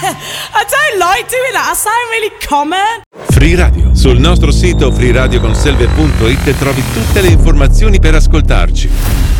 I don't like doing that. I sound really common. Free Radio. Sul nostro sito freeradioconselve.it trovi tutte le informazioni per ascoltarci.